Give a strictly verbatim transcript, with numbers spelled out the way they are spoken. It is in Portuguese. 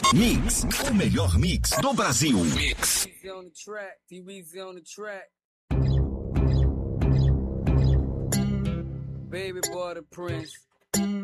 Mix, o melhor mix do Brasil. Mix. Baby boy the Prince.